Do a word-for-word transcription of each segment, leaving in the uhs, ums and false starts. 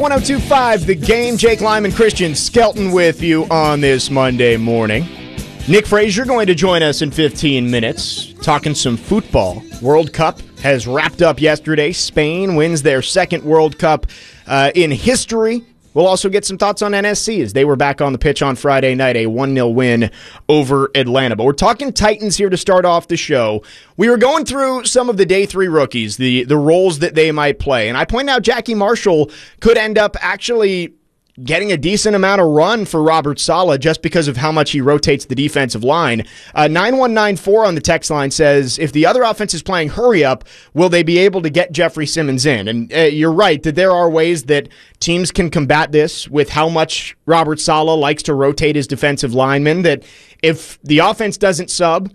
one oh two point five The Game. Jake Lyman, Christian Skelton with you on this Monday morning. Nick Frazier going to join us in fifteen minutes, talking some football. World Cup has wrapped up yesterday. Spain wins their second World Cup uh, in history. We'll also get some thoughts on N S C as they were back on the pitch on Friday night, a one nil win over Atlanta. But we're talking Titans here to start off the show. We were going through some of the day three rookies, the, the roles that they might play. And I point out Jackie Marshall could end up actually getting a decent amount of run for Robert Saleh just because of how much he rotates the defensive line. Uh, nine one nine four on the text line says, if the other offense is playing hurry up, will they be able to get Jeffrey Simmons in? And uh, you're right that there are ways that teams can combat this with how much Robert Saleh likes to rotate his defensive linemen, that if the offense doesn't sub,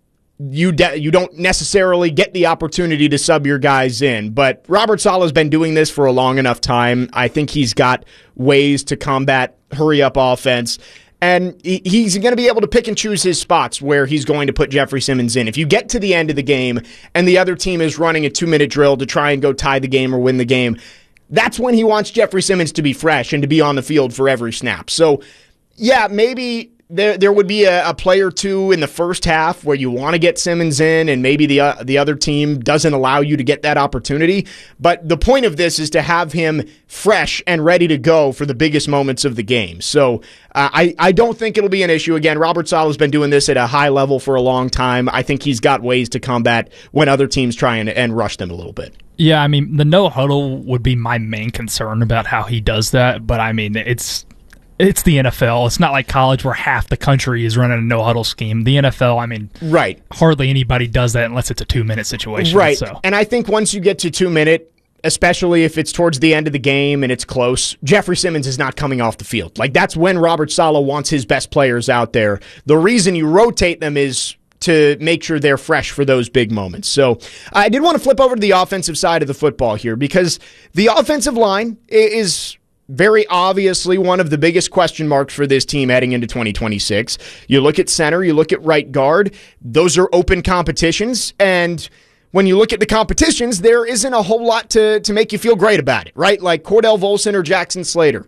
you de- you don't necessarily get the opportunity to sub your guys in. But Robert Saleh's been doing this for a long enough time. I think he's got ways to combat hurry-up offense. And he- he's going to be able to pick and choose his spots where he's going to put Jeffrey Simmons in. If you get to the end of the game and the other team is running a two-minute drill to try and go tie the game or win the game, that's when he wants Jeffrey Simmons to be fresh and to be on the field for every snap. So, yeah, maybe There there would be a, a play or two in the first half where you want to get Simmons in and maybe the uh, the other team doesn't allow you to get that opportunity. But the point of this is to have him fresh and ready to go for the biggest moments of the game. So uh, I, I don't think it'll be an issue. Again, Robert Saleh's been doing this at a high level for a long time. I think he's got ways to combat when other teams try and, and rush them a little bit. Yeah, I mean, the no huddle would be my main concern about how he does that. But, I mean, it's... It's the N F L. It's not like college where half the country is running a no-huddle scheme. The N F L, I mean, right. Hardly anybody does that unless it's a two-minute situation. Right, so. And I think once you get to two-minute, especially if it's towards the end of the game and it's close, Jeffrey Simmons is not coming off the field. Like, that's when Robert Saleh wants his best players out there. The reason you rotate them is to make sure they're fresh for those big moments. So I did want to flip over to the offensive side of the football here because the offensive line is very obviously one of the biggest question marks for this team heading into twenty twenty-six. You look at center, you look at right guard. Those are open competitions, and when you look at the competitions, there isn't a whole lot to, to make you feel great about it, right? Like Cordell Volson or Jackson Slater.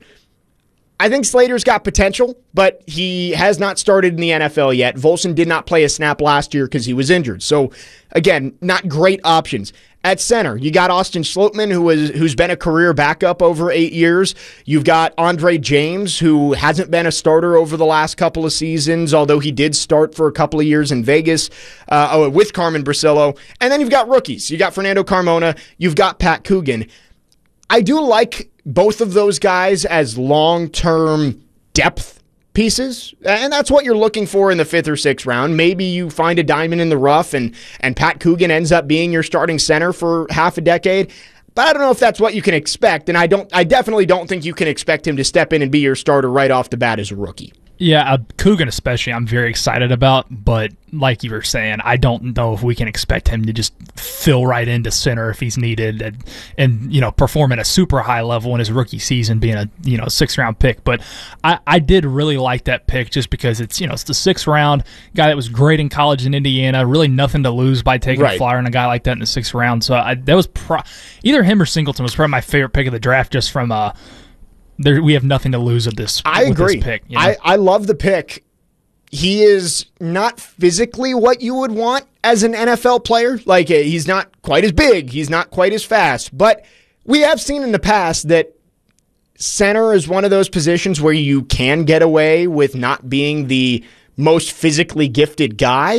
I think Slater's got potential, but he has not started in the N F L yet. Volson did not play a snap last year because he was injured. So, again, not great options. At center, you got Austin Schlottman, who is who's been a career backup over eight years. You've got Andre James, who hasn't been a starter over the last couple of seasons, although he did start for a couple of years in Vegas uh, oh, with Carmen Brasillo. And then you've got rookies. You got Fernando Carmona. You've got Pat Coogan. I do like both of those guys as long-term depth pieces, and that's what you're looking for in the fifth or sixth round. Maybe you find a diamond in the rough and and Pat Coogan ends up being your starting center for half a decade. But I don't know if that's what you can expect, and I don't. I definitely don't think you can expect him to step in and be your starter right off the bat as a rookie. Yeah, uh, Coogan especially, I'm very excited about, but like you were saying, I don't know if we can expect him to just fill right into center if he's needed and, and you know, perform at a super high level in his rookie season being a, you know, sixth round pick. But I, I did really like that pick just because it's, you know, it's the sixth round guy that was great in college in Indiana, really nothing to lose by taking right. a flyer on a guy like that in the sixth round. So I, that was pro- either him or Singleton was probably my favorite pick of the draft just from uh There, we have nothing to lose with this. I with agree. This pick, you know? I, I love the pick. He is not physically what you would want as an N F L player. Like, he's not quite as big. He's not quite as fast. But we have seen in the past that center is one of those positions where you can get away with not being the most physically gifted guy.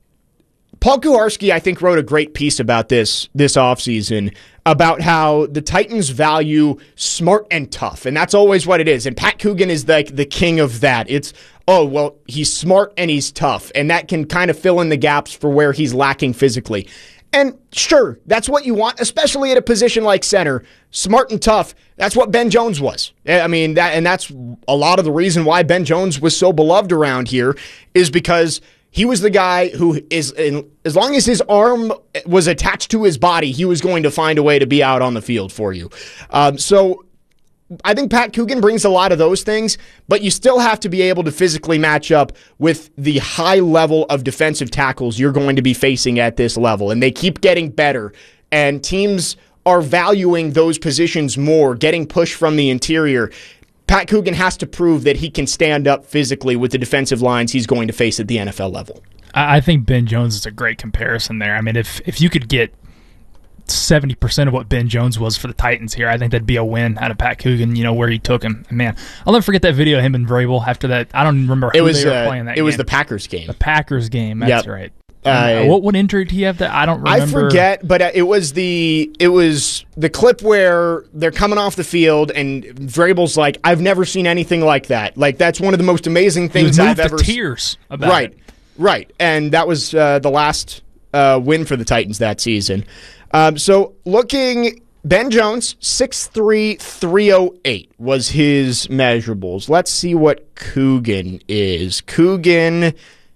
Paul Kuharsky, I think, wrote a great piece about this this offseason about how the Titans value smart and tough, and that's always what it is. And Pat Coogan is like the, the king of that. It's, oh, well, he's smart and he's tough, and that can kind of fill in the gaps for where he's lacking physically. And sure, that's what you want, especially at a position like center. Smart and tough, that's what Ben Jones was. I mean, that, and that's a lot of the reason why Ben Jones was so beloved around here is because he was the guy who is, in, as long as his arm was attached to his body, he was going to find a way to be out on the field for you. Um, so I think Pat Coogan brings a lot of those things, but you still have to be able to physically match up with the high level of defensive tackles you're going to be facing at this level. And they keep getting better. And teams are valuing those positions more, getting pushed from the interior. Pat Coogan has to prove that he can stand up physically with the defensive lines he's going to face at the N F L level. I think Ben Jones is a great comparison there. I mean, if if you could get seventy percent of what Ben Jones was for the Titans here, I think that'd be a win out of Pat Coogan, you know, where he took him. Man, I'll never forget that video of him and Vrabel after that. I don't remember who it was, they were uh, playing that It game. was the Packers game. The Packers game, that's yep. right. Uh, what what injury did he have? That I don't remember. I forget, but it was the it was the clip where they're coming off the field and Vrabel's like, "I've never seen anything like that. Like that's one of the most amazing things I've ever." To tears about right, it. right, and that was uh, the last uh, win for the Titans that season. Um, so looking, Ben Jones six three, three oh eight was his measurables. Let's see what Coogan is. Coogan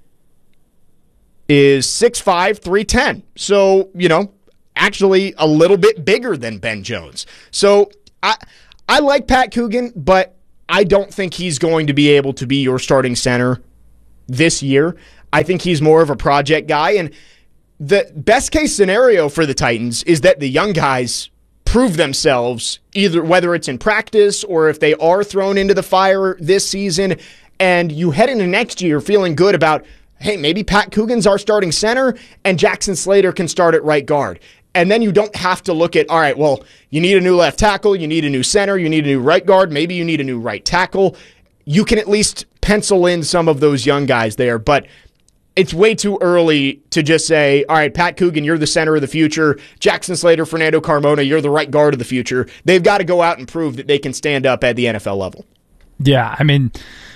is six five, three ten. So, you know, actually a little bit bigger than Ben Jones. So I I like Pat Coogan, but I don't think he's going to be able to be your starting center this year. I think he's more of a project guy. And the best case scenario for the Titans is that the young guys prove themselves, either whether it's in practice or if they are thrown into the fire this season, and you head into next year feeling good about, hey, maybe Pat Coogan's our starting center and Jackson Slater can start at right guard. And then you don't have to look at, all right, well, you need a new left tackle, you need a new center, you need a new right guard, maybe you need a new right tackle. You can at least pencil in some of those young guys there, but it's way too early to just say, all right, Pat Coogan, you're the center of the future. Jackson Slater, Fernando Carmona, you're the right guard of the future. They've got to go out and prove that they can stand up at the N F L level. Yeah, I mean,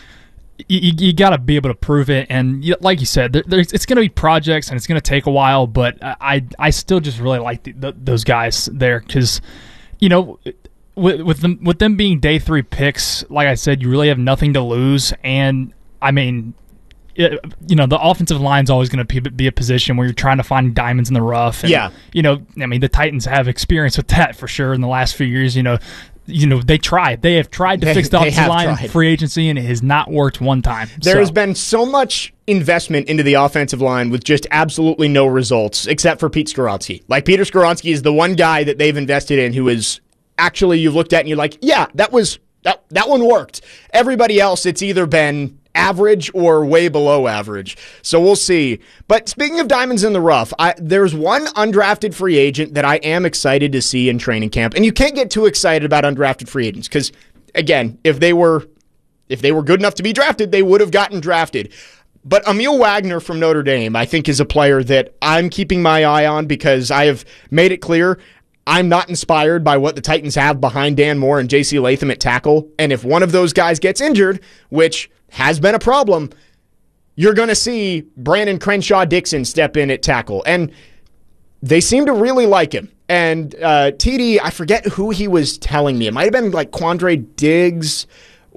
you, you got to be able to prove it, and you, like you said, there, there's, it's going to be projects and it's going to take a while. But I, I still just really like the, the, those guys there because, you know, with with them with them being day three picks, like I said, you really have nothing to lose. And I mean, it, you know, the offensive line's always going to be a position where you're trying to find diamonds in the rough. And, yeah, you know, I mean, the Titans have experience with that for sure in the last few years. You know. You know, they tried. They have tried to they, fix the offensive line tried. in free agency, and it has not worked one time. There so. has been so much investment into the offensive line with just absolutely no results, except for Pete Skoronski. Like, Peter Skoronski is the one guy that they've invested in who is actually, you've looked at and you're like, yeah, that was that that one worked. Everybody else, it's either been average or way below average. So we'll see. But speaking of diamonds in the rough, I, there's one undrafted free agent that I am excited to see in training camp. And you can't get too excited about undrafted free agents because, again, if they were if they were good enough to be drafted, they would have gotten drafted. But Emil Wagner from Notre Dame, I think, is a player that I'm keeping my eye on because I have made it clear I'm not inspired by what the Titans have behind Dan Moore and J C Latham at tackle. And if one of those guys gets injured, which has been a problem, you're going to see Brandon Crenshaw-Dixon step in at tackle. And they seem to really like him. And uh, T D, I forget who he was telling me. It might have been like Quandre Diggs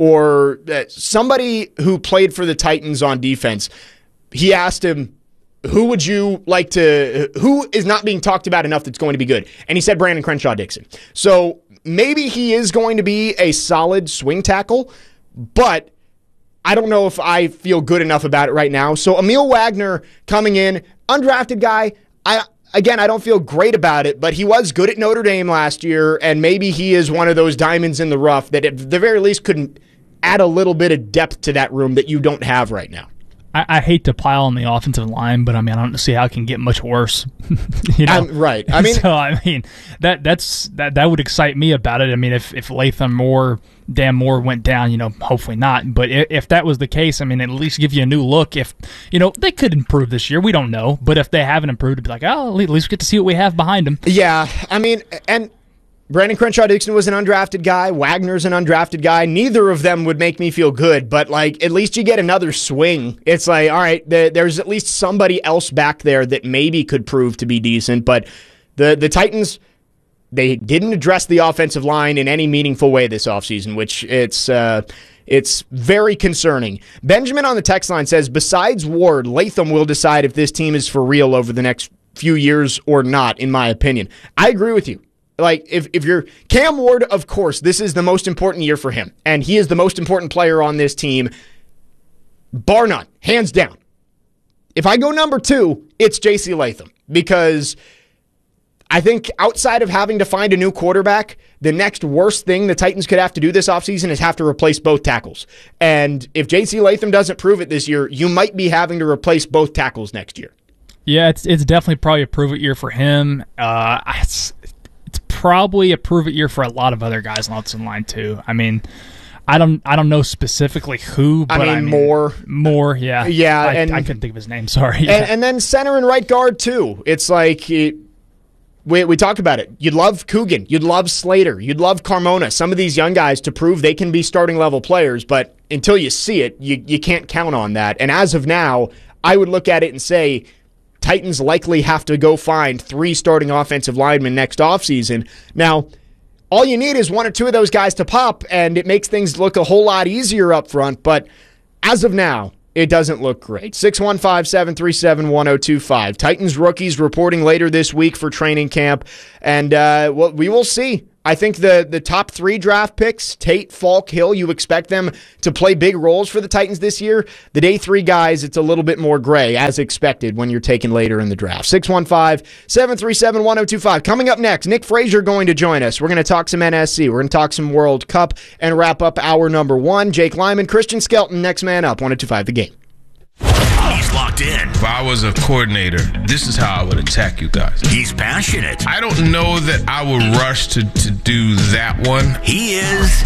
or uh, somebody who played for the Titans on defense. He asked him, who would you like to, who is not being talked about enough that's going to be good? And he said Brandon Crenshaw-Dixon. So maybe he is going to be a solid swing tackle, but I don't know if I feel good enough about it right now. So Emil Wagner coming in, undrafted guy. I again, I don't feel great about it, but he was good at Notre Dame last year, and maybe he is one of those diamonds in the rough that at the very least could add a little bit of depth to that room that you don't have right now. I, I hate to pile on the offensive line, but I mean, I don't see how it can get much worse. you know? Um, right. I mean, so I mean that that's that that would excite me about it. I mean, if if Latham Moore, Dan Moore went down, you know, hopefully not. But if, if that was the case, I mean, at least give you a new look. If you know they could improve this year, we don't know. But if they haven't improved, it'd be like, oh, at least we get to see what we have behind them. Yeah, I mean, and Brandon Crenshaw-Dixon was an undrafted guy. Wagner's an undrafted guy. Neither of them would make me feel good, but like at least you get another swing. It's like, all right, the, there's at least somebody else back there that maybe could prove to be decent. But the the Titans, they didn't address the offensive line in any meaningful way this offseason, which it's uh, it's very concerning. Benjamin on the text line says, besides Ward, Latham will decide if this team is for real over the next few years or not, in my opinion. I agree with you. Like, if, if you're Cam Ward, of course, this is the most important year for him. And he is the most important player on this team, bar none, hands down. If I go number two, it's J C Latham. Because I think outside of having to find a new quarterback, the next worst thing the Titans could have to do this offseason is have to replace both tackles. And if J C Latham doesn't prove it this year, you might be having to replace both tackles next year. Yeah, it's it's definitely probably a prove-it year for him. Uh, it's, it's probably a prove-it year for a lot of other guys on the offensive line too. I mean, I don't I don't know specifically who, but I mean, I mean more. More, yeah. Yeah, I, and, I couldn't think of his name, sorry. And, and then center and right guard too. It's like... It, We we talked about it. You'd love Coogan. You'd love Slater. You'd love Carmona. Some of these young guys to prove they can be starting level players, but until you see it, you, you can't count on that. And as of now, I would look at it and say Titans likely have to go find three starting offensive linemen next offseason. Now, all you need is one or two of those guys to pop, and it makes things look a whole lot easier up front. But as of now, it doesn't look great. six one five, seven three seven, one oh two five. Titans rookies reporting later this week for training camp. And uh, well, we will see. I think the, the top three draft picks, Tate, Falk, Hill, you expect them to play big roles for the Titans this year. The day three guys, it's a little bit more gray, as expected, when you're taken later in the draft. six one five, seven three seven, one oh two five. Coming up next, Nick Frazier going to join us. We're going to talk some N S C. We're going to talk some World Cup and wrap up hour number one. Jake Lyman, Christian Skelton, next man up. one oh two five, The Game. He's locked in. If I was a coordinator, this is how I would attack you guys. He's passionate. I don't know that I would rush to, to do that one. He is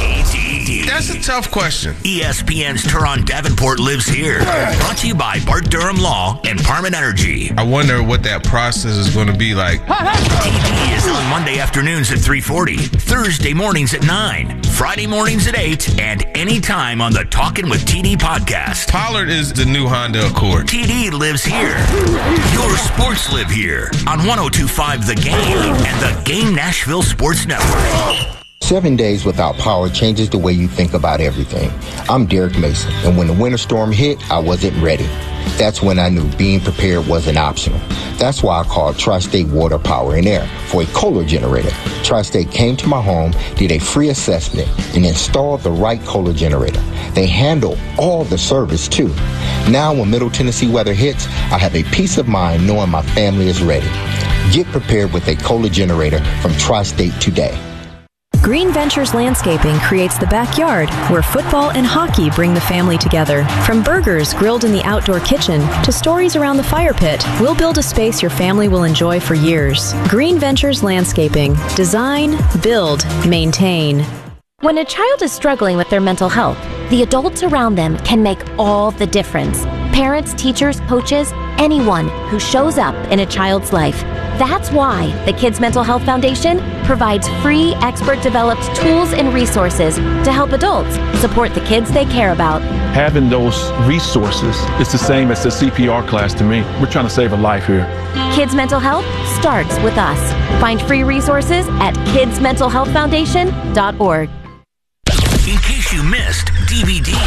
T D. That's a tough question. E S P N's Teron Davenport lives here. Brought to you by Bart Durham Law and Parman Energy. I wonder what that process is going to be like. T D is on Monday afternoons at three forty, Thursday mornings at nine, Friday mornings at eight, and anytime on the Talkin' with T D podcast. Pollard is the new Honda Accord. T D lives here. Your sports live here on one oh two point five The Game and the Game Nashville Sports Network. Seven days without power changes the way you think about everything. I'm Derek Mason, and when the winter storm hit, I wasn't ready. That's when I knew being prepared wasn't optional. That's why I called Tri-State Water, Power, and Air for a Kohler generator. Tri-State came to my home, did a free assessment, and installed the right Kohler generator. They handle all the service, too. Now, when Middle Tennessee weather hits, I have a peace of mind knowing my family is ready. Get prepared with a Kohler generator from Tri-State today. Green Ventures Landscaping creates the backyard where football and hockey bring the family together. From burgers grilled in the outdoor kitchen to stories around the fire pit, we'll build a space your family will enjoy for years. Green Ventures Landscaping. Design, build, maintain. When a child is struggling with their mental health, the adults around them can make all the difference. Parents, teachers, coaches, anyone who shows up in a child's life. That's why the Kids Mental Health Foundation provides free, expert-developed tools and resources to help adults support the kids they care about. Having those resources is the same as the C P R class to me. We're trying to save a life here. Kids Mental Health starts with us. Find free resources at kids mental health foundation dot org. In case you missed D V D.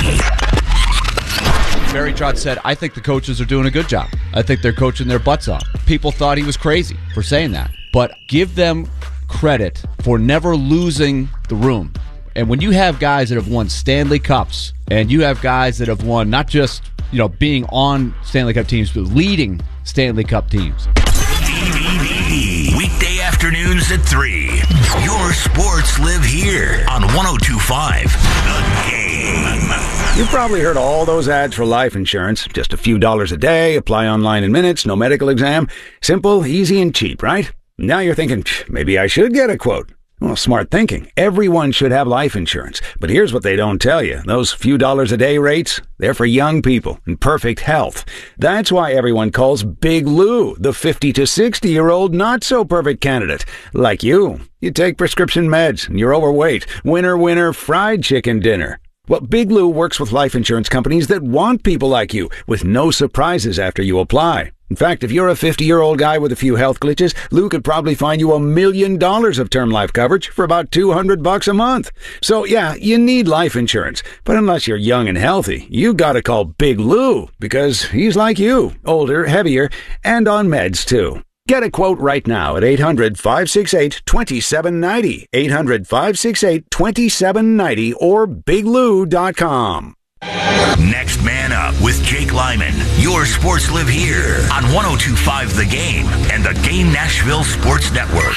Barry Trotz said, I think the coaches are doing a good job. I think they're coaching their butts off. People thought he was crazy for saying that. But give them credit for never losing the room. And when you have guys that have won Stanley Cups, and you have guys that have won not just, you know, being on Stanley Cup teams, but leading Stanley Cup teams. D V D. Weekday afternoons at three. Your sports live here on one oh two point five The Game. You've probably heard all those ads for life insurance. Just a few dollars a day, apply online in minutes, no medical exam. Simple, easy, and cheap, right? Now you're thinking, maybe I should get a quote. Well, smart thinking. Everyone should have life insurance. But here's what they don't tell you. Those few dollars a day rates, they're for young people in perfect health. That's why everyone calls Big Lou the fifty to sixty-year-old not-so-perfect candidate. Like you. You take prescription meds, and you're overweight. Winner, winner, fried chicken dinner. Well, Big Lou works with life insurance companies that want people like you, with no surprises after you apply. In fact, if you're a fifty-year-old guy with a few health glitches, Lou could probably find you a million dollars of term life coverage for about two hundred bucks a month. So, yeah, you need life insurance. But unless you're young and healthy, you gotta call Big Lou, because he's like you, older, heavier, and on meds, too. Get a quote right now at eight hundred, five six eight, two seven nine zero, eight hundred, five six eight, two seven nine zero, or big lou dot com. Next Man Up with Jake Lyman. Your sports live here on one oh two point five The Game and the Game Nashville Sports Network.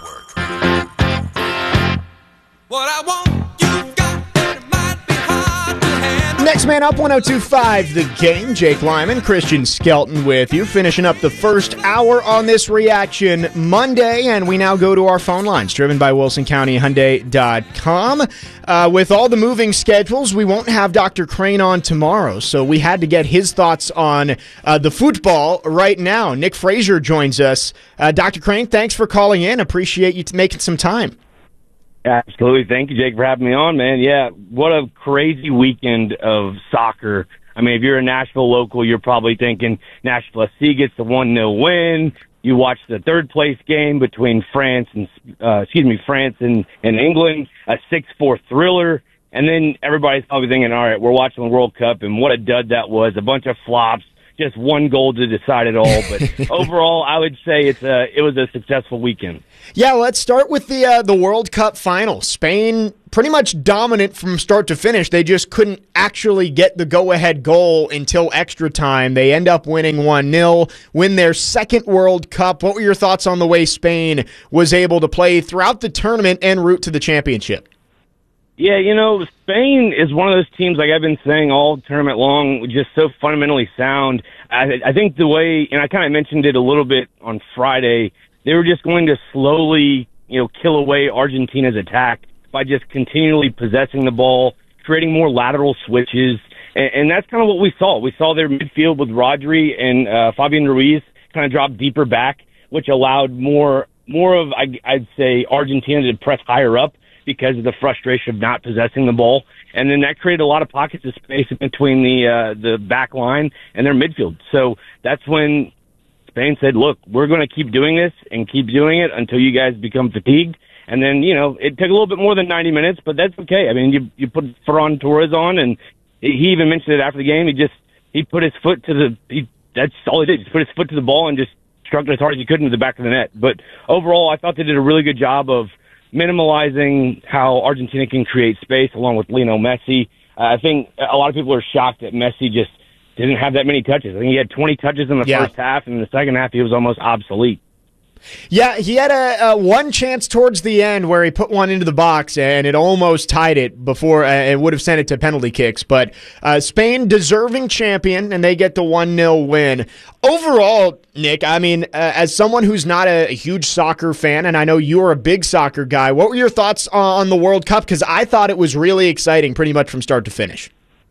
What I want, you got, and it might be hard to handle. Next Man Up, one oh two point five The Game. Jake Lyman, Christian Skelton with you, finishing up the first hour on this Reaction Monday, and we now go to our phone lines, driven by Wilson County Hyundai dot com. Uh, with all the moving schedules, we won't have Doctor Crane on tomorrow, so we had to get his thoughts on uh, the football right now. Nick Frazier joins us. Uh, Doctor Crane, thanks for calling in. Appreciate you t- making some time. Absolutely. Thank you, Jake, for having me on, man. Yeah, what a crazy weekend of soccer. I mean, if you're a Nashville local, you're probably thinking Nashville S C gets the one nil win. You watch the third-place game between France and, uh, excuse me, France and, and England, a six four thriller. And then everybody's probably thinking, all right, we're watching the World Cup, and what a dud that was. A bunch of flops, just one goal to decide it all. But overall, I would say it's a, it was a successful weekend. Yeah, let's start with the uh, the World Cup final. Spain pretty much dominant from start to finish. They just couldn't actually get the go-ahead goal until extra time. They end up winning one nil, win their second World Cup. What were your thoughts on the way Spain was able to play throughout the tournament en route to the championship? Yeah, you know, Spain is one of those teams, like I've been saying all tournament long, just so fundamentally sound. I, I think the way, and I kind of mentioned it a little bit on Friday, they were just going to slowly, you know, kill away Argentina's attack by just continually possessing the ball, creating more lateral switches, and, and that's kind of what we saw. We saw their midfield with Rodri and uh, Fabian Ruiz kind of drop deeper back, which allowed more, more of, I, I'd say, Argentina to press higher up because of the frustration of not possessing the ball. And then that created a lot of pockets of space between the uh, the back line and their midfield. So that's when Spain said, look, we're going to keep doing this and keep doing it until you guys become fatigued. And then, you know, it took a little bit more than ninety minutes, but that's okay. I mean, you you put Ferran Torres on, and he even mentioned it after the game. He just, he put his foot to the, he, that's all he did, just put his foot to the ball and just struck it as hard as he could into the back of the net. But overall, I thought they did a really good job of minimalizing how Argentina can create space along with Lionel Messi. Uh, I think a lot of people are shocked that Messi just didn't have that many touches. I think he had twenty touches in the yeah. first half, and in the second half he was almost obsolete. Yeah, he had a, a one chance towards the end where he put one into the box, and it almost tied it before uh, it would have sent it to penalty kicks. But uh, Spain, deserving champion, and they get the one nil win. Overall, Nick, I mean, uh, as someone who's not a, a huge soccer fan, and I know you're a big soccer guy, what were your thoughts on the World Cup? Because I thought it was really exciting pretty much from start to finish.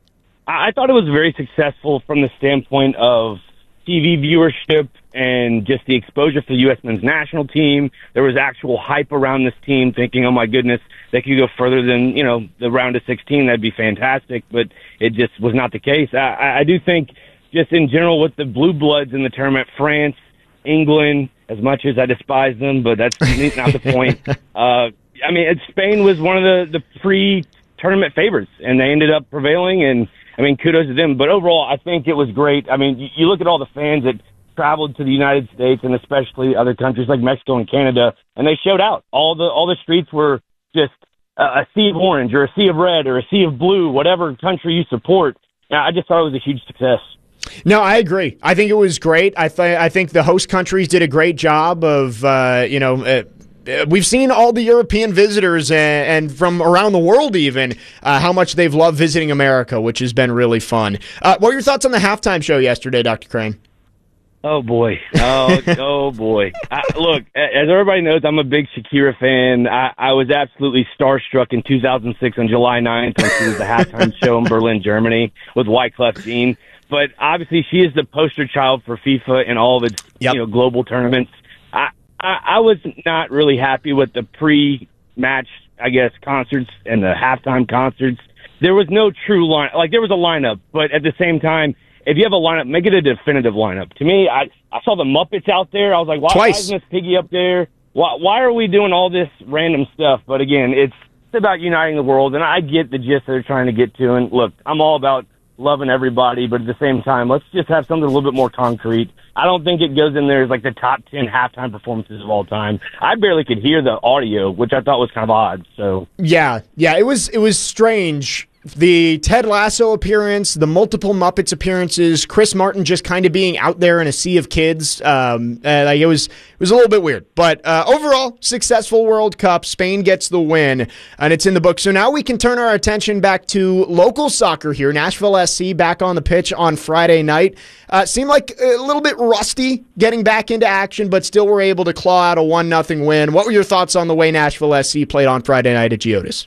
I thought it was very successful from the standpoint of T V viewership and just the exposure for the U S men's national team. There was actual hype around this team, thinking, oh my goodness, they could go further than, you know, the round of sixteen. That'd be fantastic. But it just was not the case. I, I do think just in general with the blue bloods in the tournament, France, England, as much as I despise them, but that's not the point. Uh, I mean, Spain was one of the, the pre-tournament favorites, and they ended up prevailing, and I mean, kudos to them. But overall, I think it was great. I mean, you, you look at all the fans that traveled to the United States and especially other countries like Mexico and Canada, and they showed out. All the all the streets were just a, a sea of orange or a sea of red or a sea of blue, whatever country you support. I just thought it was a huge success. No, I agree. I think it was great. I, th- I think the host countries did a great job of, uh, you know, uh, we've seen all the European visitors and, and from around the world even, uh, how much they've loved visiting America, which has been really fun. Uh, what were your thoughts on the halftime show yesterday, Doctor Crane? Oh, boy. Oh, oh boy. I, look, as everybody knows, I'm a big Shakira fan. I, I was absolutely starstruck in two thousand six on July ninth when she was the halftime show in Berlin, Germany with Wyclef Jean. But obviously she is the poster child for FIFA and all of its yep. you know, global tournaments. I, I, I was not really happy with the pre-match, I guess, concerts and the halftime concerts. There was no true line. Like, there was a lineup, but at the same time, if you have a lineup, make it a definitive lineup. To me, I, I saw the Muppets out there. I was like, why, why isn't this Piggy up there? Why, why are we doing all this random stuff? But again, it's, it's about uniting the world, and I get the gist they're trying to get to. And look, I'm all about loving everybody, but at the same time, let's just have something a little bit more concrete. I don't think it goes in there as like the top ten halftime performances of all time. I barely could hear the audio, which I thought was kind of odd. So yeah, yeah, it was it was strange the Ted Lasso appearance, the multiple Muppets appearances, Chris Martin just kind of being out there in a sea of kids. Um, uh, like it was it was a little bit weird. But uh, overall, successful World Cup. Spain gets the win, and it's in the book. So now we can turn our attention back to local soccer here. Nashville S C back on the pitch on Friday night. Uh, seemed like a little bit rusty getting back into action, but still were able to claw out a one nothing win. What were your thoughts on the way Nashville S C played on Friday night at Geodis?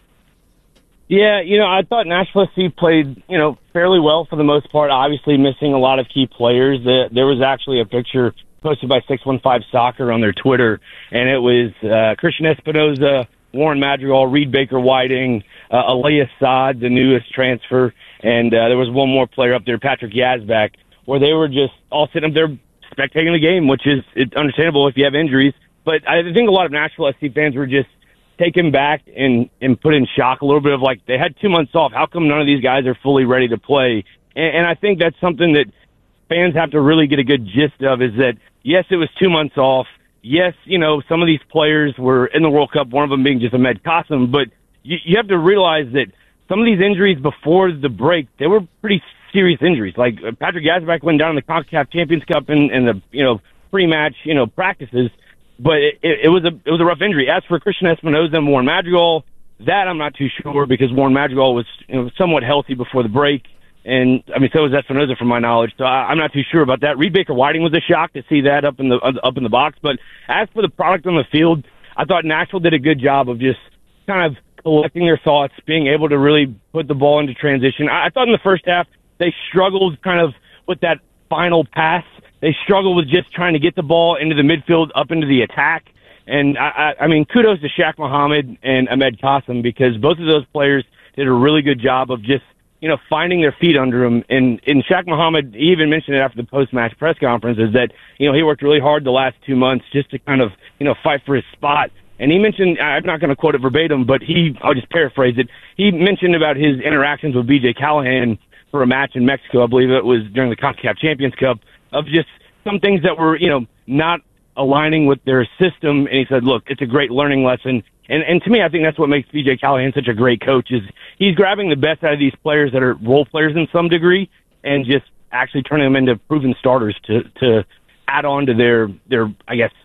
Yeah, you know, I thought Nashville S C played, you know, fairly well for the most part, obviously missing a lot of key players. Uh, there was actually a picture posted by six one five Soccer on their Twitter, and it was uh, Christian Espinoza, Warren Madrigal, Reed Baker-Whiting, uh, Alea Saad, the newest transfer, and uh, there was one more player up there, Patrick Yazbak, where they were just all sitting up there spectating the game, which is it's understandable if you have injuries. But I think a lot of Nashville S C fans were just taken back and, and put in shock a little bit of like, they had two months off. How come none of these guys are fully ready to play? And, and I think that's something that fans have to really get a good gist of is that, yes, it was two months off. Yes, you know, some of these players were in the World Cup, one of them being just Ahmed Qasim, but you, you have to realize that some of these injuries before the break, they were pretty serious injuries. Like Patrick Yazbak went down in the CONCACAF Champions Cup in, in the, you know, pre-match, you know, practices. But it, it, it was a it was a rough injury. As for Christian Espinoza and Warren Madrigal, that I'm not too sure because Warren Madrigal was you know, somewhat healthy before the break, and I mean so was Espinoza from my knowledge. So I, I'm not too sure about that. Reed Baker-Whiting was a shock to see that up in the up in the box. But as for the product on the field, I thought Nashville did a good job of just kind of collecting their thoughts, being able to really put the ball into transition. I, I thought in the first half they struggled kind of with that final pass. They struggle with just trying to get the ball into the midfield, up into the attack. And, I, I, I mean, kudos to Shaq Mohammed and Ahmed Qasim because both of those players did a really good job of just, you know, finding their feet under them. And, and Shaq Mohammed, he even mentioned it after the post-match press conference, is that, you know, he worked really hard the last two months just to kind of, you know, fight for his spot. And he mentioned, I'm not going to quote it verbatim, but he, I'll just paraphrase it, he mentioned about his interactions with B J Callahan for a match in Mexico, I believe it was during the CONCACAF Champions Cup, of just some things that were, you know, not aligning with their system. And he said, look, it's a great learning lesson. And and to me, I think that's what makes B J Callahan such a great coach is he's grabbing the best out of these players that are role players in some degree and just actually turning them into proven starters to, to add on to their, their, I guess,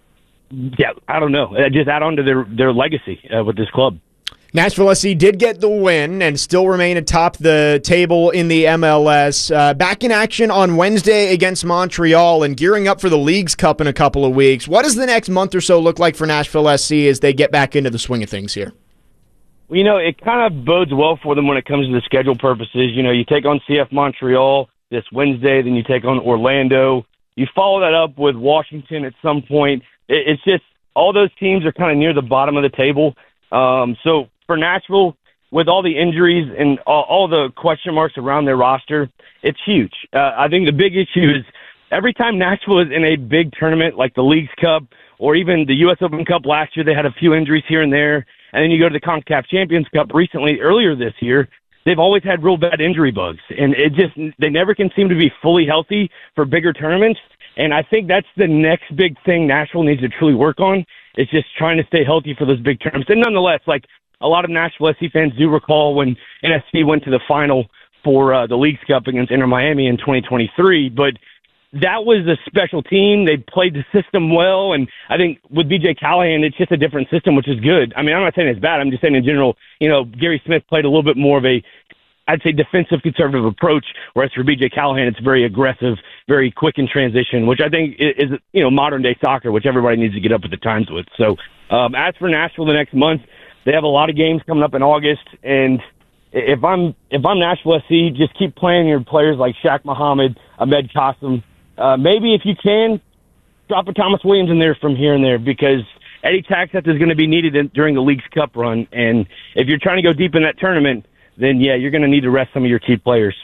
yeah, I don't know, just add on to their, their legacy uh, with this club. Nashville S C did get the win and still remain atop the table in the M L S. Uh, back in action on Wednesday against Montreal and gearing up for the Leagues Cup in a couple of weeks. What does the next month or so look like for Nashville S C as they get back into the swing of things here? Well, you know, it kind of bodes well for them when it comes to the schedule purposes. You know, you take on C F Montreal this Wednesday, then you take on Orlando. You follow that up with Washington at some point. It, it's just all those teams are kind of near the bottom of the table. Um, so for Nashville, with all the injuries and all, all the question marks around their roster, it's huge. Uh, I think the big issue is every time Nashville is in a big tournament like the Leagues Cup or even the U S Open Cup last year, they had a few injuries here and there. And then you go to the CONCACAF Champions Cup recently, earlier this year, they've always had real bad injury bugs. And it just, they never can seem to be fully healthy for bigger tournaments. And I think that's the next big thing Nashville needs to truly work on. It's just trying to stay healthy for those big tournaments. And nonetheless, like, a lot of Nashville S C fans do recall when N S C went to the final for uh, the Leagues Cup against Inter Miami in twenty twenty-three, but that was a special team. They played the system well, and I think with B J Callahan, it's just a different system, which is good. I mean, I'm not saying it's bad. I'm just saying in general, you know, Gary Smith played a little bit more of a, I'd say, defensive conservative approach, whereas for B J Callahan, it's very aggressive, very quick in transition, which I think is, is you know, modern-day soccer, which everybody needs to get up at the times with. So um, as for Nashville the next month, they have a lot of games coming up in August, and if I'm if I'm Nashville S C, just keep playing your players like Shaq Mohammed, Ahmed Qasim. Uh, maybe if you can, drop a Thomas Williams in there from here and there because Eddie Taxeth is going to be needed in, during the Leagues Cup run, and if you're trying to go deep in that tournament, then yeah, you're going to need to rest some of your key players.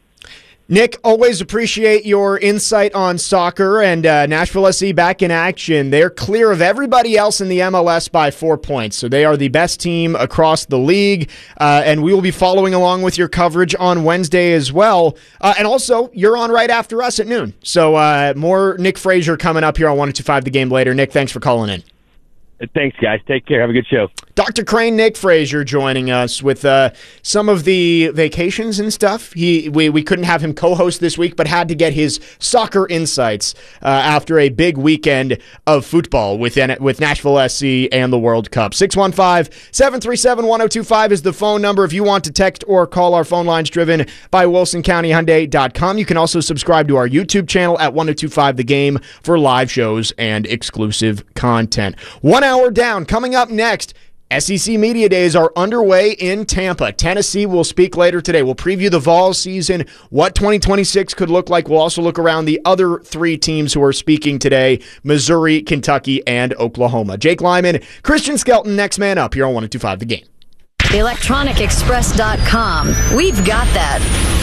Nick, always appreciate your insight on soccer and uh, Nashville S C back in action. They're clear of everybody else in the M L S by four points, so they are the best team across the league, uh, and we will be following along with your coverage on Wednesday as well. Uh, and also, you're on right after us at noon, so uh, more Nick Frazier coming up here on one oh two five The Game later. Nick, thanks for calling in. Thanks, guys. Take care. Have a good show. Doctor Crane, Nick Frazier joining us with uh, some of the vacations and stuff. He we, we couldn't have him co-host this week, but had to get his soccer insights uh, after a big weekend of football within with Nashville S C and the World Cup. six one five, seven three seven, one oh two five is the phone number if you want to text or call. Our phone lines driven by Wilson County Hyundai dot com. You can also subscribe to our YouTube channel at ten twenty-five The Game for live shows and exclusive content. One hour down. Coming up next, S E C Media Days are underway in Tampa. Tennessee will speak later today. We'll preview the Vols season, what twenty twenty-six could look like. We'll also look around the other three teams who are speaking today, Missouri, Kentucky, and Oklahoma. Jake Lyman, Christian Skelton, next man up here on ten twenty-five The Game. electronic express dot com. We've got that.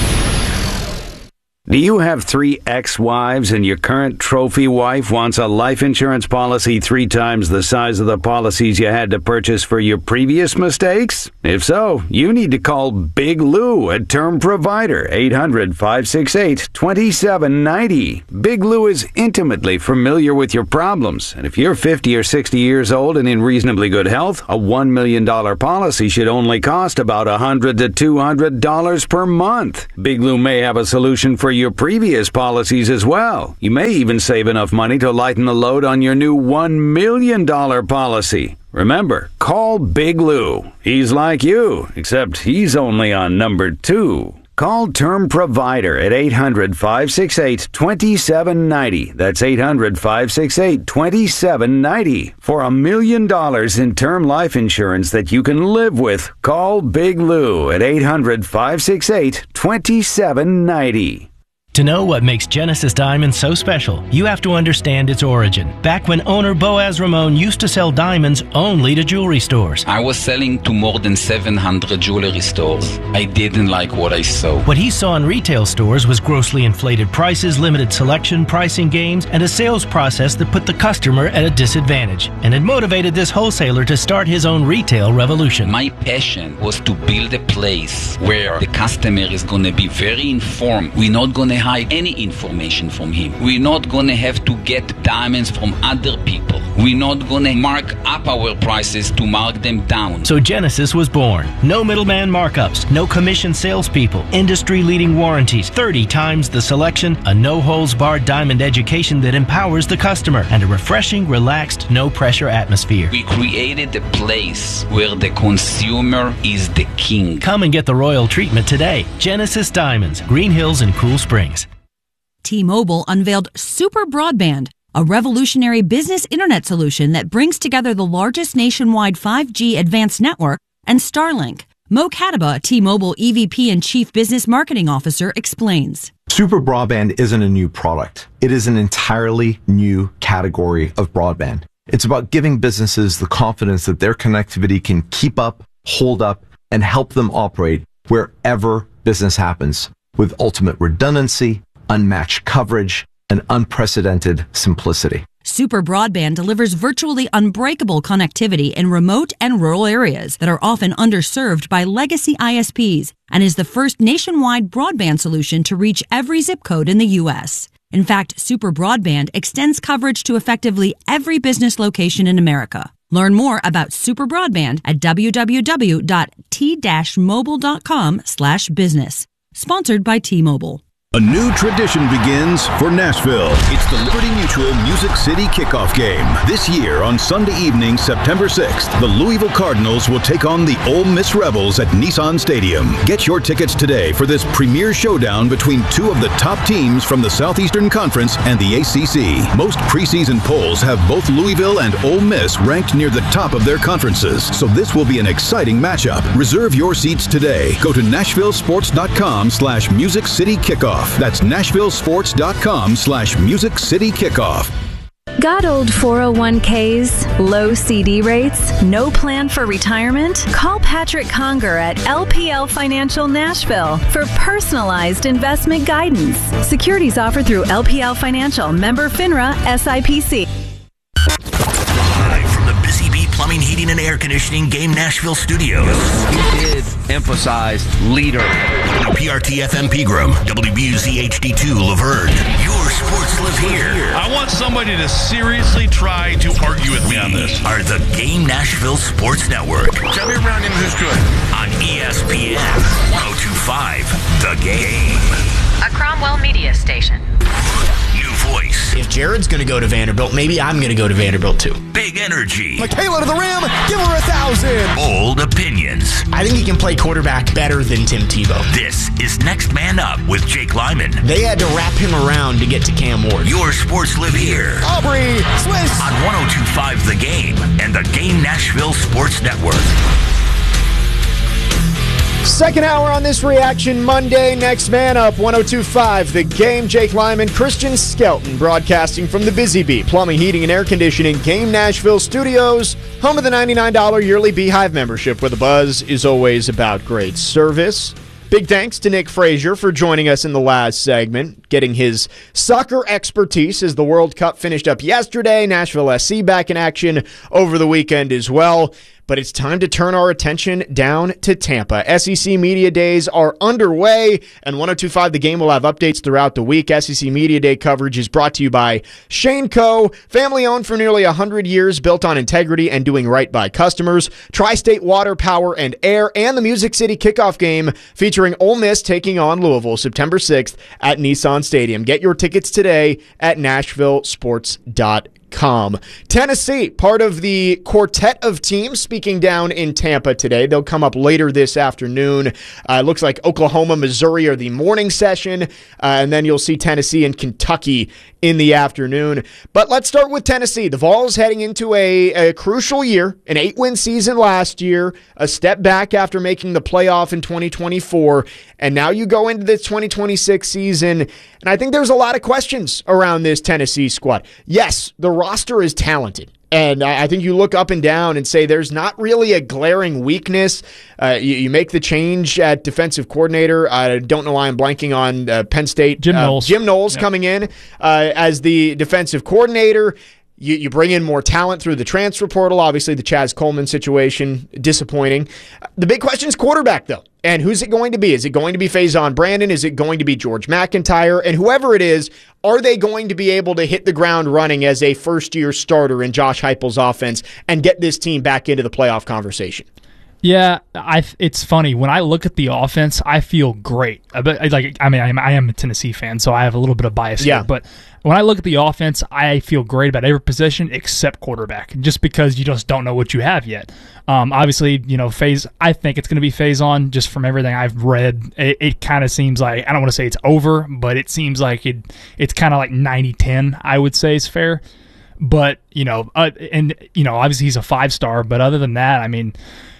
Do you have three ex-wives and your current trophy wife wants a life insurance policy three times the size of the policies you had to purchase for your previous mistakes? If so, you need to call Big Lou at Term Provider, eight hundred, five six eight, two seven nine zero. Big Lou is intimately familiar with your problems, and if you're fifty or sixty years old and in reasonably good health, a one million dollars policy should only cost about one hundred to two hundred dollars per month. Big Lou may have a solution for your previous policies as well. You may even save enough money to lighten the load on your new one million dollars policy. Remember, call Big Lou. He's like you, except he's only on number two. Call Term Provider at eight hundred, five six eight, two seven nine zero. That's eight hundred, five six eight, two seven nine zero. For a million dollars in term life insurance that you can live with, call Big Lou at eight hundred, five six eight, two seven nine zero. To know what makes Genesis Diamonds so special, you have to understand its origin. Back when owner Boaz Ramon used to sell diamonds only to jewelry stores. I was selling to more than seven hundred jewelry stores. I didn't like what I saw. What he saw in retail stores was grossly inflated prices, limited selection, pricing games, and a sales process that put the customer at a disadvantage. And it motivated this wholesaler to start his own retail revolution. My passion was to build a place where the customer is going to be very informed. We're not going to hide any information from him. We're not going to have to get diamonds from other people. We're not going to mark up our prices to mark them down. So Genesis was born. No middleman markups, no commission salespeople, industry-leading warranties, thirty times the selection, a no-holds-barred diamond education that empowers the customer, and a refreshing, relaxed, no-pressure atmosphere. We created a place where the consumer is the king. Come and get the royal treatment today. Genesis Diamonds, Green Hills and Cool Springs. T-Mobile unveiled Super Broadband, a revolutionary business internet solution that brings together the largest nationwide five G advanced network and Starlink. Mo Kataba, T-Mobile E V P and Chief Business Marketing Officer, explains. Super Broadband isn't a new product. It is an entirely new category of broadband. It's about giving businesses the confidence that their connectivity can keep up, hold up, and help them operate wherever business happens, with ultimate redundancy, unmatched coverage, and unprecedented simplicity. Super Broadband delivers virtually unbreakable connectivity in remote and rural areas that are often underserved by legacy I S Ps and is the first nationwide broadband solution to reach every zip code in the U S. In fact, Super Broadband extends coverage to effectively every business location in America. Learn more about Super Broadband at w w w dot t mobile dot com slash business. Sponsored by T-Mobile. A new tradition begins for Nashville. It's the Liberty Mutual Music City Kickoff Game. This year on Sunday evening, September sixth, the Louisville Cardinals will take on the Ole Miss Rebels at Nissan Stadium. Get your tickets today for this premier showdown between two of the top teams from the Southeastern Conference and the A C C. Most preseason polls have both Louisville and Ole Miss ranked near the top of their conferences, so this will be an exciting matchup. Reserve your seats today. Go to nashville sports dot com slash music city kickoff. That's nashville sports dot com slash music city kickoff. Got old four oh one k's, low C D rates, no plan for retirement? Call Patrick Conger at L P L Financial Nashville for personalized investment guidance. Securities offered through L P L Financial, member FINRA, S I P C. Live from the Busy Bee Plumbing, Heating, and Air Conditioning Game Nashville Studios. He did emphasize leader. W P R T F M Pegram, W B U Z H D two Laverne. Your sports live here. I want somebody to seriously try to argue with me on this. Are the Game Nashville Sports Network. Tell me around him who's good. On E S P N one oh two point five, The Game. A Cromwell media station. New voice. If Jared's going to go to Vanderbilt, maybe I'm going to go to Vanderbilt too. Big energy. Michaela to the rim. Give her a thousand. Bold opinions. I think he can play quarterback better than Tim Tebow. This is Next Man Up with Jake Lyman. They had to wrap him around to get to Cam Ward. Your sports live here. Aubrey Swiss. On one oh two point five The Game and the Game Nashville Sports Network. Second hour on this reaction Monday. Next Man Up, one oh two point five The Game. Jake Lyman, Christian Skelton, broadcasting from the Busy Bee Plumbing, Heating, and Air Conditioning Game Nashville Studios, home of the ninety-nine dollars yearly Beehive membership, where the buzz is always about great service. Big thanks to Nick Frazier for joining us in the last segment, getting his soccer expertise as the World Cup finished up yesterday. Nashville S C back in action over the weekend as well. But it's time to turn our attention down to Tampa. S E C Media Days are underway, and one oh two point five The Game will have updates throughout the week. S E C Media Day coverage is brought to you by Shane Co., family-owned for nearly one hundred years, built on integrity and doing right by customers. Tri-State Water, Power, and Air, and the Music City kickoff game featuring Ole Miss taking on Louisville September sixth at Nissan Stadium. Get your tickets today at nashville sports dot com. Com. Tennessee, part of the quartet of teams speaking down in Tampa today. They'll come up later this afternoon. Uh, it looks like Oklahoma, Missouri are the morning session, uh, and then you'll see Tennessee and Kentucky in the afternoon. But let's start with Tennessee. The Vols heading into a, a crucial year, an eight-win season last year, a step back after making the playoff in twenty twenty-four, and now you go into this twenty twenty-six season, and I think there's a lot of questions around this Tennessee squad. Yes, the roster is talented, and I think you look up and down and say there's not really a glaring weakness. Uh, you, you make the change at defensive coordinator. I don't know why I'm blanking on uh, Penn State. Jim uh, Knowles. Jim Knowles Yep. coming in uh, as the defensive coordinator. You, you bring in more talent through the transfer portal. Obviously, the Chaz Coleman situation, disappointing. The big question is quarterback, though. And who's it going to be? Is it going to be Faison Brandon? Is it going to be George McIntyre? And whoever it is, are they going to be able to hit the ground running as a first-year starter in Josh Heupel's offense and get this team back into the playoff conversation? Yeah, I. It's funny when I look at the offense, I feel great. But like, I mean, I am, I am a Tennessee fan, so I have a little bit of bias Yeah. here. But when I look at the offense, I feel great about every position except quarterback, just because you just don't know what you have yet. Um, obviously, you know, phase. I think it's going to be Faison. Just from everything I've read, it, it kind of seems like, I don't want to say it's over, but it seems like it. It's kind of like ninety ten. I would say is fair. But you know, uh, and you know, obviously he's a five star. But other than that, I mean.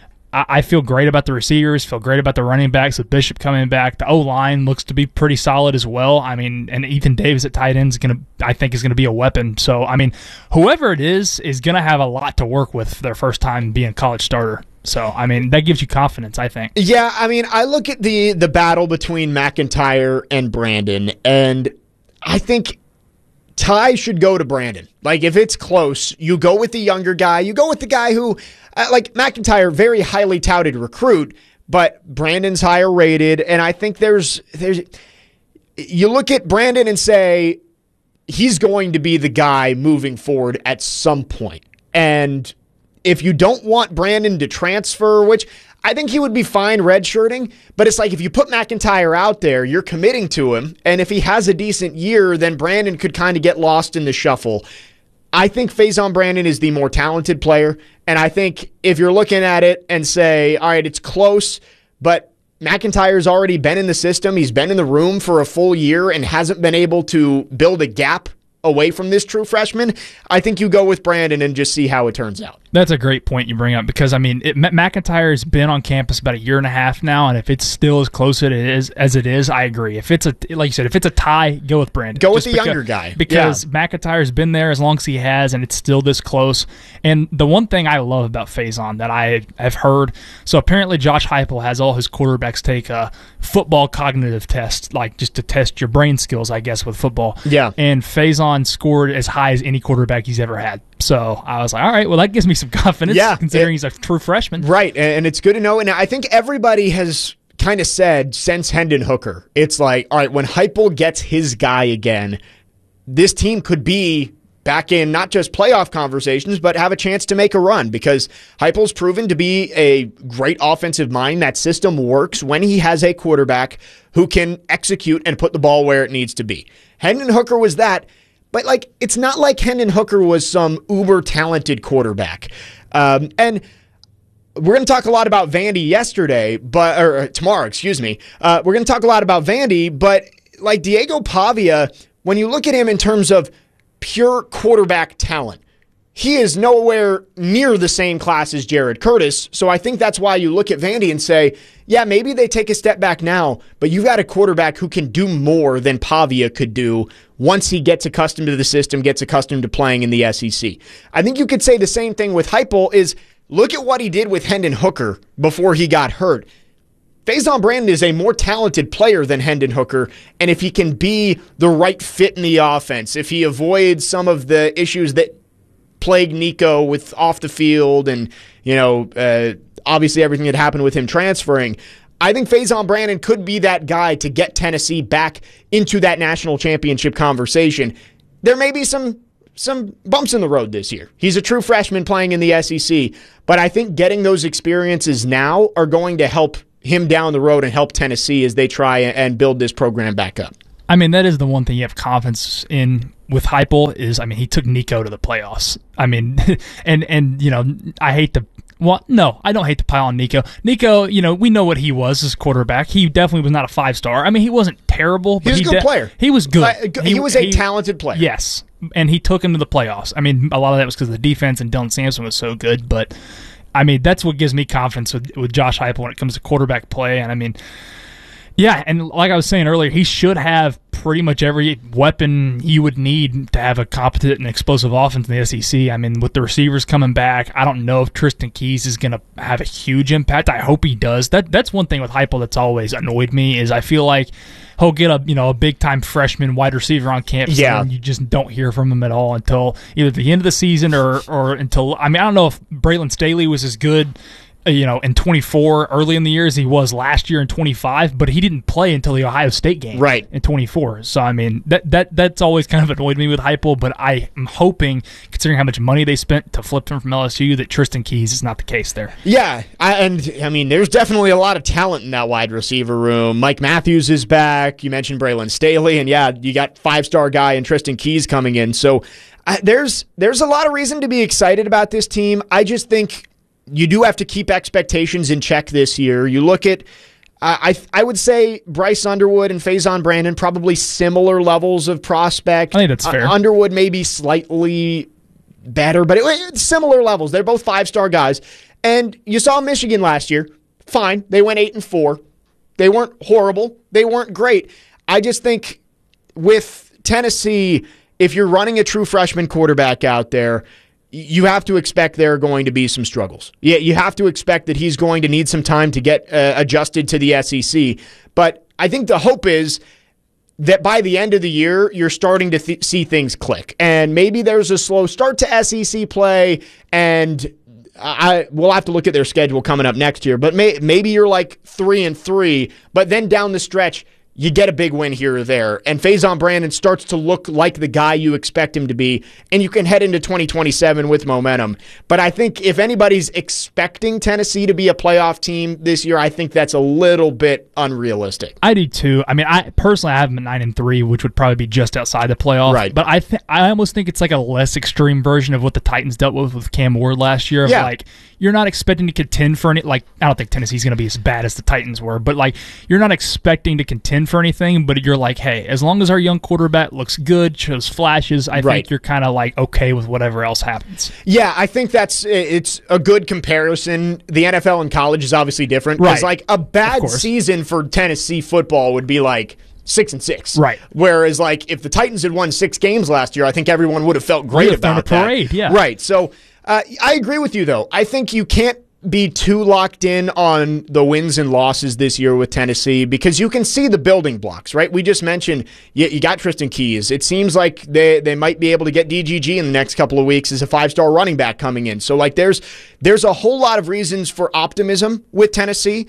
I feel great about the receivers, feel great about the running backs, with Bishop coming back. The O-line looks to be pretty solid as well. I mean, and Ethan Davis at tight end is going to, I think, is going to be a weapon. So, I mean, whoever it is is going to have a lot to work with their first time being a college starter. So, I mean, that gives you confidence, I think. Yeah, I mean, I look at the the battle between McIntyre and Brandon, and I think Ty should go to Brandon. Like, if it's close, you go with the younger guy. You go with the guy who, uh, like McIntyre, very highly touted recruit, but Brandon's higher rated. And I think there's, there's, you look at Brandon and say, he's going to be the guy moving forward at some point. And if you don't want Brandon to transfer, which I think he would be fine redshirting, but it's like if you put McIntyre out there, you're committing to him, and if he has a decent year, then Brandon could kind of get lost in the shuffle. I think Faison Brandon is the more talented player, and I think if you're looking at it and say, all right, it's close, but McIntyre's already been in the system, he's been in the room for a full year and hasn't been able to build a gap away from this true freshman, I think you go with Brandon and just see how it turns out. That's a great point you bring up because, I mean, it, McIntyre's been on campus about a year and a half now, and if it's still as close as it is, as it is I agree. If it's a, like you said, if it's a tie, go with Brandon. Go with Just the because, younger guy. Because yeah. McIntyre's been there as long as he has, and it's still this close. And the one thing I love about Faison that I have heard, so apparently Josh Heupel has all his quarterbacks take a football cognitive test, like just to test your brain skills, I guess, with football. Yeah. And Faison scored as high as any quarterback he's ever had. So I was like, all right, well, that gives me some confidence, yeah, considering it, he's a true freshman. Right, and it's good to know. And I think everybody has kind of said since Hendon Hooker, it's like, all right, when Heupel gets his guy again, this team could be back in not just playoff conversations, but have a chance to make a run, because Heupel's proven to be a great offensive mind. That system works when he has a quarterback who can execute and put the ball where it needs to be. Hendon Hooker was that, but like it's not like Hendon Hooker was some uber talented quarterback. Um, and we're going to talk a lot about Vandy yesterday, but or tomorrow, excuse me. Uh, we're going to talk a lot about Vandy, but like Diego Pavia, when you look at him in terms of pure quarterback talent, he is nowhere near the same class as Jared Curtis. So I think that's why you look at Vandy and say, yeah, maybe they take a step back now, but you've got a quarterback who can do more than Pavia could do once he gets accustomed to the system, gets accustomed to playing in the S E C. I think you could say the same thing with Heupel is, look at what he did with Hendon Hooker before he got hurt. Faison Brandon is a more talented player than Hendon Hooker, and if he can be the right fit in the offense, if he avoids some of the issues that plague Nico with off the field and, you know, uh, obviously everything that happened with him transferring, I think Faison Brandon could be that guy to get Tennessee back into that national championship conversation. There may be some some bumps in the road this year. He's a true freshman playing in the S E C, but I think getting those experiences now are going to help him down the road and help Tennessee as they try and build this program back up. I mean, that is the one thing you have confidence in with Heupel is, I mean, he took Nico to the playoffs. I mean, and, and you know, I hate to, well, no, I don't hate to pile on Nico. Nico, you know, we know what he was as quarterback. He definitely was not a five-star. I mean, he wasn't terrible. But he was a good de- player. He was good. Uh, he, he was a he, talented player. Yes, and he took him to the playoffs. I mean, a lot of that was because the defense and Dylan Sampson was so good, but I mean, that's what gives me confidence with, with Josh Heupel when it comes to quarterback play. And I mean, yeah, and like I was saying earlier, he should have pretty much every weapon you would need to have a competent and explosive offense in the S E C. I mean, with the receivers coming back, I don't know if Tristan Keys is going to have a huge impact. I hope he does. That That's one thing with Heupel that's always annoyed me is I feel like he'll get a you know a big-time freshman wide receiver on campus, yeah. and you just don't hear from him at all until either the end of the season or, or until, I mean, I don't know if Braylon Staley was as good you know, in twenty-four early in the year as he was last year in twenty-five, but he didn't play until the Ohio State game right. in twenty-four. So, I mean, that that that's always kind of annoyed me with Heupel, but I am hoping, considering how much money they spent to flip him from L S U, that Tristan Keys is not the case there. Yeah, I, and, I mean, there's definitely a lot of talent in that wide receiver room. Mike Matthews is back. You mentioned Braylon Staley, and, yeah, you got five-star guy and Tristan Keys coming in. So, uh, there's there's a lot of reason to be excited about this team. I just think you do have to keep expectations in check this year. You look at, uh, I I would say Bryce Underwood and Faison Brandon, probably similar levels of prospect. I think that's fair. Uh, Underwood maybe slightly better, but it, it's similar levels. They're both five-star guys. And you saw Michigan last year. Fine. They went eight and four. They weren't horrible. They weren't great. I just think with Tennessee, if you're running a true freshman quarterback out there, you have to expect there are going to be some struggles. Yeah, you have to expect that he's going to need some time to get uh, adjusted to the S E C. But I think the hope is that by the end of the year, you're starting to th- see things click. And maybe there's a slow start to S E C play, and I we'll have to look at their schedule coming up next year. But may, maybe you're like three and three, but then down the stretch, you get a big win here or there, and Faison Brandon starts to look like the guy you expect him to be, and you can head into twenty twenty-seven with momentum. But I think if anybody's expecting Tennessee to be a playoff team this year, I think that's a little bit unrealistic. I do too. I mean, I personally I have them at nine and three, which would probably be just outside the playoff. Right. But I th- I almost think it's like a less extreme version of what the Titans dealt with with Cam Ward last year. Of yeah. Like, you're not expecting to contend for any. Like, I don't think Tennessee's going to be as bad as the Titans were, but like, you're not expecting to contend for anything, but you're like, hey, as long as our young quarterback looks good, shows flashes, I right. think you're kind of like okay with whatever else happens. Yeah, I think that's it's a good comparison. The N F L and college is obviously different. Right. Because like a bad season for Tennessee football would be like six and six. Right. Whereas like if the Titans had won six games last year, I think everyone would have felt great have about a parade, that. Yeah. Right. So uh, I agree with you though. I think you can't be too locked in on the wins and losses this year with Tennessee because you can see the building blocks, right? We just mentioned you, you got Tristan Keys. It seems like they, they might be able to get D G G in the next couple of weeks as a five-star running back coming in. So like there's there's a whole lot of reasons for optimism with Tennessee.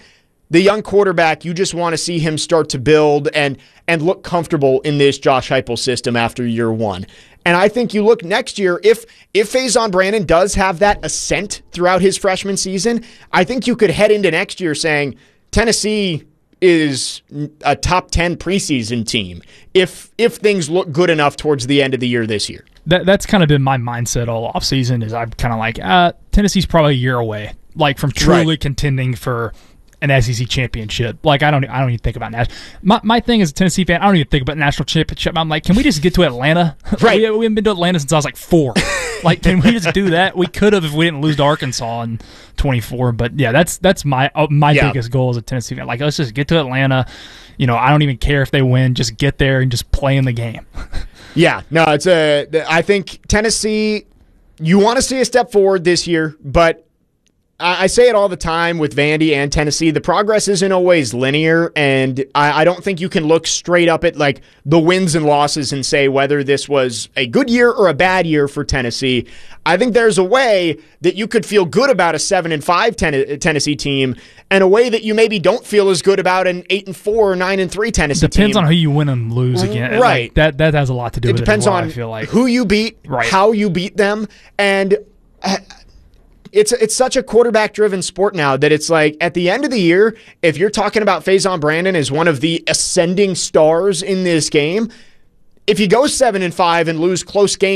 the young quarterback, you just want to see him start to build and and look comfortable in this Josh Heupel system after year one. And I think you look next year, if if Faison Brandon does have that ascent throughout his freshman season, I think you could head into next year saying Tennessee is a top ten preseason team if if things look good enough towards the end of the year this year. That That's kind of been my mindset all offseason is I'm kind of like, uh, Tennessee's probably a year away, like from truly Right. contending for an S E C championship. Like I don't, I don't even think about national. My my thing as a Tennessee fan, I don't even think about national championship. I'm like, can we just get to Atlanta? Right. we, we haven't been to Atlanta since I was like four. Like, can we just do that? We could have if we didn't lose to Arkansas in twenty-four. But yeah, that's that's my uh, my Yeah. biggest goal as a Tennessee fan. Like, let's just get to Atlanta. You know, I don't even care if they win. Just get there and just play in the game. Yeah, no, it's a. I think Tennessee, you want to see a step forward this year, but I, I say it all the time with Vandy and Tennessee. The progress isn't always linear, and I, I don't think you can look straight up at like the wins and losses and say whether this was a good year or a bad year for Tennessee. I think there's a way that you could feel good about a seven and five ten- Tennessee team, and a way that you maybe don't feel as good about an eight and four or nine and three Tennessee team. Depends on who you win and lose again. Right. Like, that that has a lot to do It with depends it. as well, on I feel like who you beat, Right. how you beat them, and uh, it's it's such a quarterback-driven sport now that it's like at the end of the year, if you're talking about Faison Brandon as one of the ascending stars in this game, if you go seven and five and lose close games.